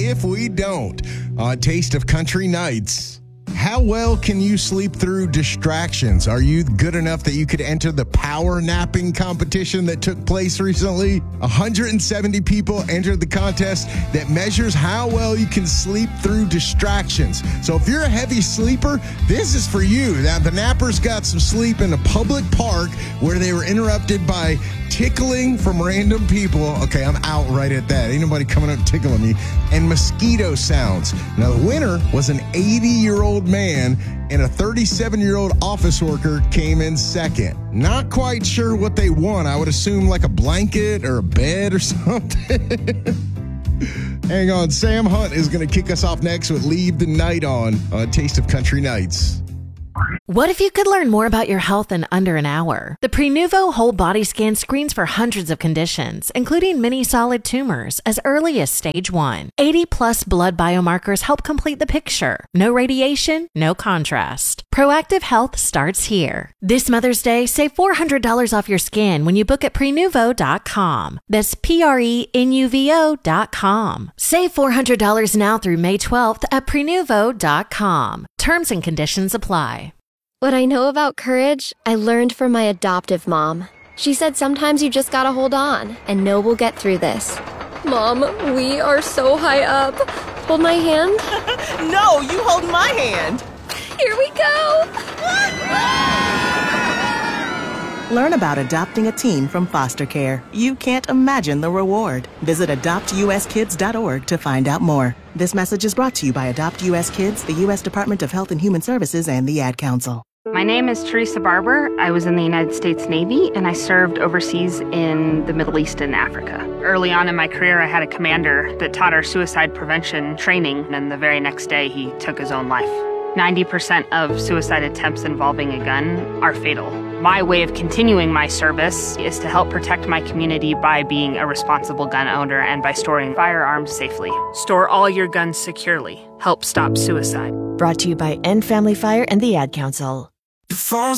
if we don't on Taste of Country Nights. How well can you sleep through distractions? Are you good enough that you could enter the power napping competition that took place recently? 170 people entered the contest that measures how well you can sleep through distractions. So if you're a heavy sleeper, this is for you. Now, the nappers got some sleep in a public park where they were interrupted by tickling from random people. Okay, I'm out right at that. Ain't nobody coming up tickling me. And mosquito sounds. Now, the winner was an 80-year-old man, and a 37-year-old office worker came in second. Not quite sure what they won. I would assume like a blanket or a bed or something. Hang on. Sam Hunt is going to kick us off next with Leave the Night On Taste of Country Nights. What if you could learn more about your health in under an hour? The Prenuvo Whole Body Scan screens for hundreds of conditions, including many solid tumors, as early as stage 1. 80-plus blood biomarkers help complete the picture. No radiation, no contrast. Proactive health starts here. This Mother's Day, save $400 off your scan when you book at Prenuvo.com. That's Prenuvo.com. Save $400 now through May 12th at Prenuvo.com. Terms and conditions apply. What I know about courage, I learned from my adoptive mom. She said sometimes you just gotta hold on and know we'll get through this. Mom, we are so high up. Hold my hand. No, you hold my hand. Here we go. Learn about adopting a teen from foster care. You can't imagine the reward. Visit adoptuskids.org to find out more. This message is brought to you by Adopt U.S. Kids, the U.S. Department of Health and Human Services, and the Ad Council. My name is Teresa Barber. I was in the United States Navy, and I served overseas in the Middle East and Africa. Early on in my career, I had a commander that taught our suicide prevention training, and the very next day, he took his own life. 90% of suicide attempts involving a gun are fatal. My way of continuing my service is to help protect my community by being a responsible gun owner and by storing firearms safely. Store all your guns securely. Help stop suicide. Brought to you by End Family Fire and the Ad Council.